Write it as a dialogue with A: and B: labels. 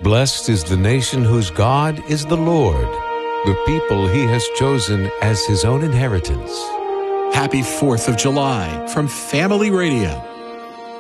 A: Blessed is the nation whose God is the Lord, the people he has chosen as his own inheritance.
B: Happy 4th of July from Family Radio.